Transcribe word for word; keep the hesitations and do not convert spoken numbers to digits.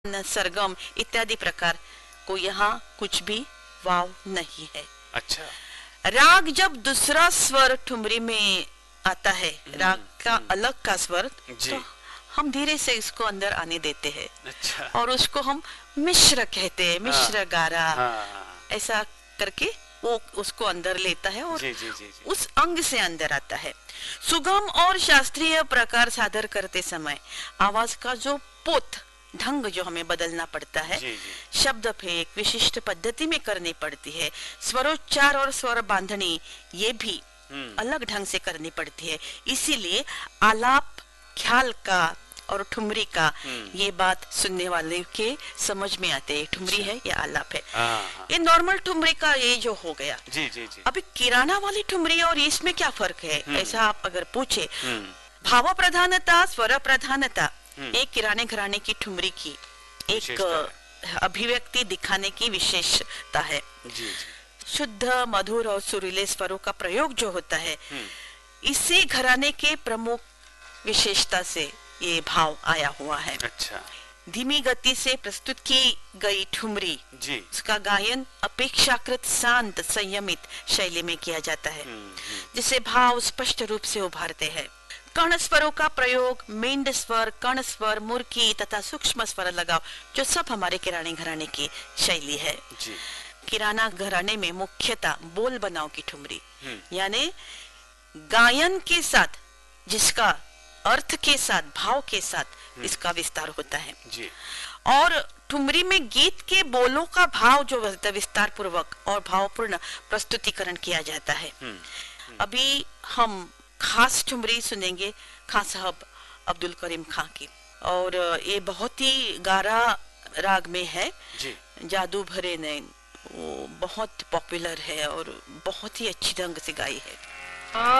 न सरगम इत्यादि प्रकार को यहाँ कुछ भी वाव नहीं है। अच्छा, राग जब दूसरा स्वर ठुमरी में आता है, राग का अलग का स्वर, तो हम धीरे से इसको अंदर आने देते हैं। अच्छा। और उसको हम मिश्र कहते हैं, मिश्र गारा। हाँ। ऐसा करके वो उसको अंदर लेता है और जी, जी, जी, जी। उस अंग से अंदर आता है। सुगम और शास्त्रीय प्रकार सादर करते समय आवाज का जो पोत ढंग जो हमें बदलना पड़ता है, जी, जी। शब्द फेंक विशिष्ट पद्धति में करनी पड़ती है, स्वरोच्चार और स्वर बांधनी ये भी अलग ढंग से करनी पड़ती है। इसीलिए आलाप ख्याल का और ठुमरी का ये बात सुनने वाले के समझ में आते है, ठुमरी है या आलाप है। ये नॉर्मल ठुमरी का ये जो हो गया। जी, जी, जी। अभी किराना वाली ठुमरी और इसमें क्या फर्क है, ऐसा आप अगर पूछे। भाव प्रधानता, स्वर प्रधानता एक किराने घराने की ठुमरी की एक अभिव्यक्ति दिखाने की विशेषता है। जी, जी। शुद्ध मधुर और सुरीले स्वरों का प्रयोग जो होता है, इसी घराने के प्रमुख विशेषता से ये भाव आया हुआ है। अच्छा। धीमी गति से प्रस्तुत की गई ठुमरी, जी। उसका गायन अपेक्षाकृत शांत संयमित शैली में किया जाता है, जिसे भाव स्पष्ट रूप से उभारते हैं। कर्ण स्वरों का प्रयोग, मेंढ स्वर, कर्ण स्वर, मुर्की तथा सूक्ष्म स्वर लगाव, जो सब हमारे किराने घराने की शैली है। जी। किराना घराने में मुख्यतः बोल बनाव की ठुमरी, यानी गायन के साथ, जिसका अर्थ के साथ, भाव के साथ इसका विस्तार होता है। जी। और ठुमरी में गीत के बोलों का भाव जो विस्तार पूर्वक और भावपूर्ण प्रस्तुतिकरण किया जाता है। अभी हम खास ठुमरी सुनेंगे खां साहब अब्दुल करीम खां की, और ये बहुत ही गारा राग में है। जी। जादू भरे नैन, वो बहुत पॉपुलर है और बहुत ही अच्छी ढंग से गाई है।